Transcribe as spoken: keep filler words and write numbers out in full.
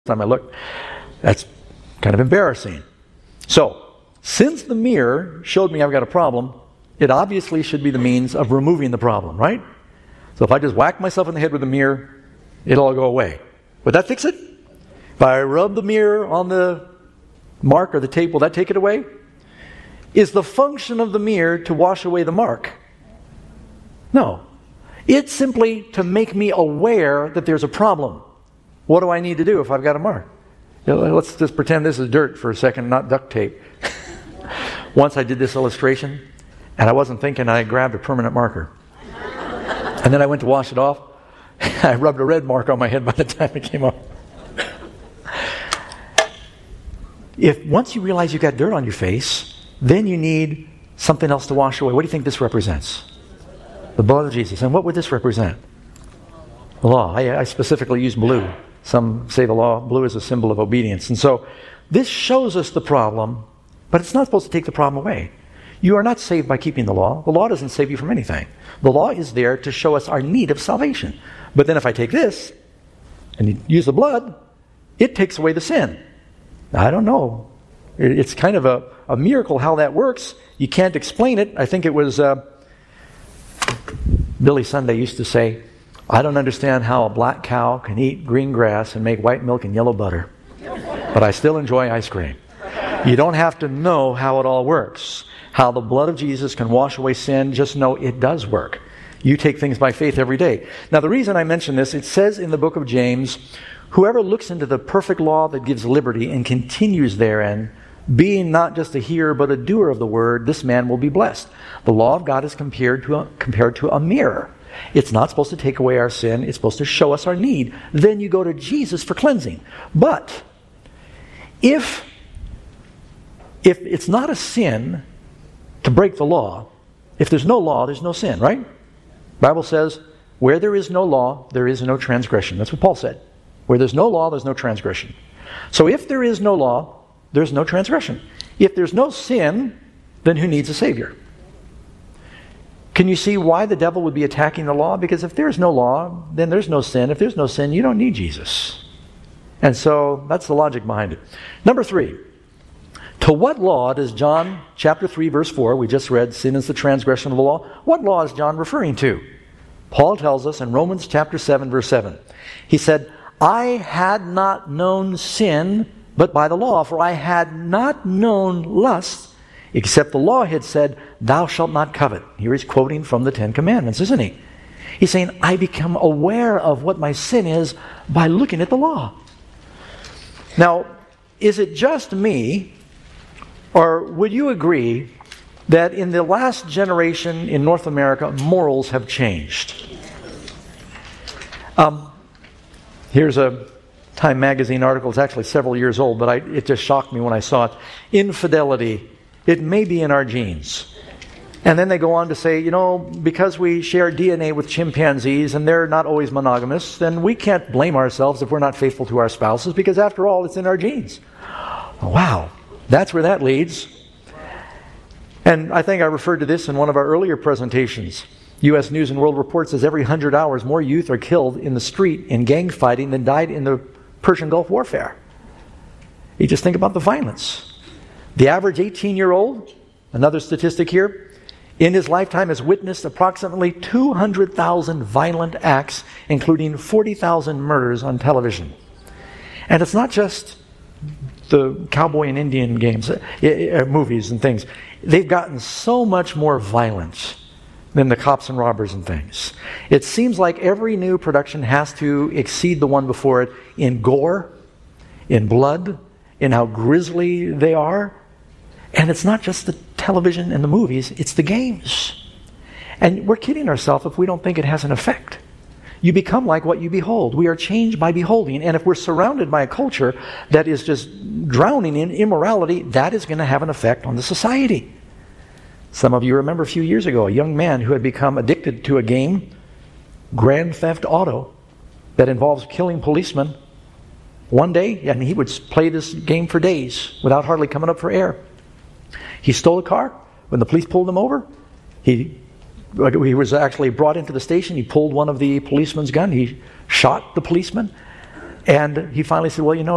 time I looked. That's kind of embarrassing. So, since the mirror showed me I've got a problem, it obviously should be the means of removing the problem, right? So if I just whack myself in the head with a mirror, it'll all go away. Would that fix it? If I rub the mirror on the mark or the tape, will that take it away? Is the function of the mirror to wash away the mark? No. It's simply to make me aware that there's a problem. What do I need to do if I've got a mark? You know, let's just pretend this is dirt for a second, not duct tape. Once I did this illustration, and I wasn't thinking, I grabbed a permanent marker. And then I went to wash it off. I rubbed a red mark on my head by the time it came off. If once you realize you've got dirt on your face, then you need something else to wash away. What do you think this represents? The blood of Jesus. And what would this represent? The law. I, I specifically use blue. Some say the law, blue is a symbol of obedience. And so this shows us the problem, but it's not supposed to take the problem away. You are not saved by keeping the law. The law doesn't save you from anything. The law is there to show us our need of salvation. But then if I take this and use the blood, it takes away the sin. I don't know. It's kind of a, a miracle how that works. You can't explain it. I think it was uh, Billy Sunday used to say, I don't understand how a black cow can eat green grass and make white milk and yellow butter, but I still enjoy ice cream. You don't have to know how it all works. How the blood of Jesus can wash away sin, just know it does work. You take things by faith every day. Now the reason I mention this, it says in the book of James, whoever looks into the perfect law that gives liberty and continues therein, being not just a hearer but a doer of the word, this man will be blessed. The law of God is compared to a, compared to a mirror. It's not supposed to take away our sin. It's supposed to show us our need. Then you go to Jesus for cleansing. But if, if it's not a sin to break the law, if there's no law, there's no sin, right? The Bible says, where there is no law, there is no transgression. That's what Paul said. Where there's no law, there's no transgression. So if there is no law, there's no transgression. If there's no sin, then who needs a Savior? Can you see why the devil would be attacking the law? Because if there's no law, then there's no sin. If there's no sin, you don't need Jesus. And so that's the logic behind it. Number three, to what law does John chapter three verse four, we just read, sin is the transgression of the law. What law is John referring to? Paul tells us in Romans chapter seven verse seven. He said, I had not known sin but by the law, for I had not known lust, except the law had said, thou shalt not covet. Here he's quoting from the Ten Commandments, isn't he? He's saying, I become aware of what my sin is by looking at the law. Now, is it just me, or would you agree that in the last generation in North America, morals have changed? Um, here's a Time magazine article. It's actually several years old, but I, it just shocked me when I saw it. Infidelity, it may be in our genes. And then they go on to say, you know, because we share D N A with chimpanzees and they're not always monogamous, then we can't blame ourselves if we're not faithful to our spouses, because after all, it's in our genes. Wow, that's where that leads. And I think I referred to this in one of our earlier presentations. U S News and World Report says every hundred hours more youth are killed in the street in gang fighting than died in the Persian Gulf warfare. You just think about the violence. The average eighteen-year-old, another statistic here, in his lifetime has witnessed approximately two hundred thousand violent acts, including forty thousand murders on television. And it's not just the cowboy and Indian games, uh, uh, movies and things. They've gotten so much more violent than the cops and robbers and things. It seems like every new production has to exceed the one before it in gore, in blood, in how grisly they are. And it's not just the television and the movies, it's the games. And we're kidding ourselves if we don't think it has an effect. You become like what you behold. We are changed by beholding. And if we're surrounded by a culture that is just drowning in immorality, that is going to have an effect on the society. Some of you remember a few years ago, a young man who had become addicted to a game, Grand Theft Auto, that involves killing policemen. One day, and he would play this game for days without hardly coming up for air. He stole a car. When the police pulled him over, he, he was actually brought into the station. He pulled one of the policeman's gun. He shot the policeman. And he finally said, well, you know,